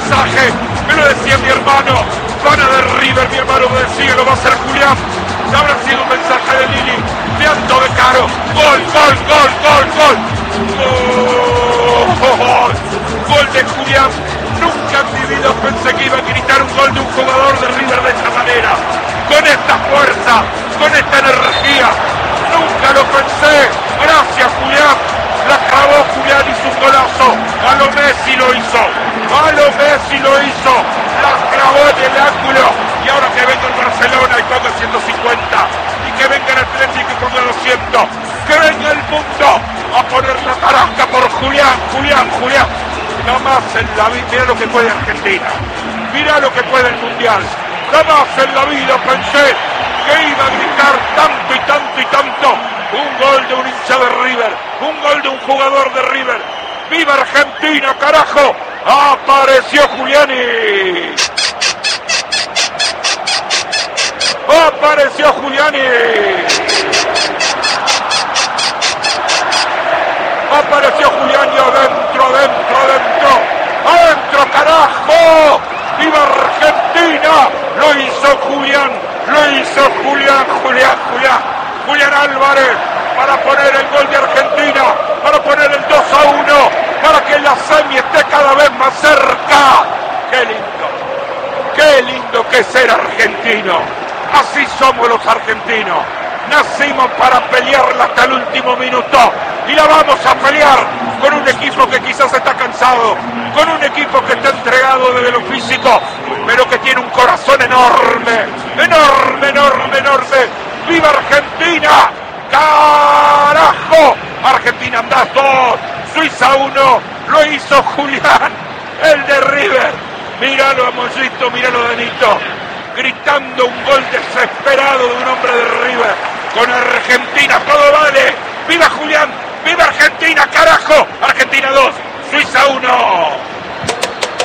mensaje, me lo decía mi hermano. Gana de River, mi hermano me decía, lo va a hacer Julián. Habrá sido un mensaje de Lili, de Ando de Caro. Gol, gol, gol, gol, gol. Gol, gol de Julián. Nunca en mi vida pensé que iba a gritar un gol de un jugador de River de esta manera, con esta fuerza, con esta energía. Nunca lo pensé. Gracias, Julián. La clavó Julián, hizo un golazo. A lo Messi lo hizo. A lo Messi lo hizo. La clavó en el ángulo. Y ahora que venga el Barcelona y ponga 150. Y que venga el Atlético y ponga 200. Que venga el mundo a poner la tarasca por Julián, Julián, Julián. Jamás en la vida, mira lo que puede Argentina. Mira lo que puede el Mundial. Jamás en la vida pensé que iba a gritar tanto y tanto y tanto. Un gol de un hincha de River, un gol de un jugador de River. ¡Viva Argentina, carajo! ¡Apareció Giuliani! ¡Apareció Giuliani! ¡Apareció Giuliani! ¡Adentro, adentro, adentro! ¡Adentro, carajo! ¡Viva Argentina! ¡Lo hizo Julián! ¡Lo hizo Julián, Julián, Julián! Julián Álvarez para poner el gol de Argentina, para poner el 2-1, para que la semi esté cada vez más cerca. ¡Qué lindo que es ser argentino! Así somos los argentinos. Nacimos para pelearla hasta el último minuto y la vamos a pelear con un equipo que quizás está cansado, con un equipo que está entregado desde lo físico, pero que tiene un corazón enorme, enorme, enorme, enorme. ¡Viva Argentina! ¡Carajo! Argentina andás 2, Suiza 1, lo hizo Julián, el de River. Míralo a Mollito, míralo a Danito, gritando un gol desesperado de un hombre de River. Con Argentina todo vale. ¡Viva Julián! ¡Viva Argentina, carajo! Argentina 2, Suiza 1.